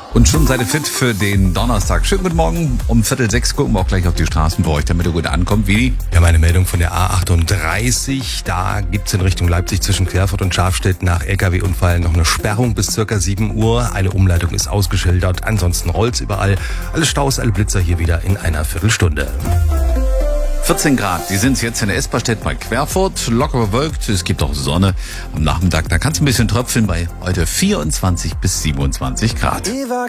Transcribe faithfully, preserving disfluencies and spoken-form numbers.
Und schon seid ihr fit für den Donnerstag. Schönen guten Morgen. Um Viertel sechs gucken wir auch gleich auf die Straßen für euch, damit ihr gut ankommt. Wie? Wir haben eine Meldung von der A achtunddreißig. Da gibt's in Richtung Leipzig zwischen Querfurt und Schafstedt nach L K W-Unfall noch eine Sperrung bis circa sieben Uhr. Eine Umleitung ist ausgeschildert. Ansonsten rollt's überall. Alle Staus, alle Blitzer hier wieder in einer Viertelstunde. vierzehn Grad, die sind jetzt in der Esperstedt bei Querfurt, locker bewölkt, es gibt auch Sonne am Nachmittag, da kann es ein bisschen tröpfeln bei heute vierundzwanzig bis siebenundzwanzig Grad.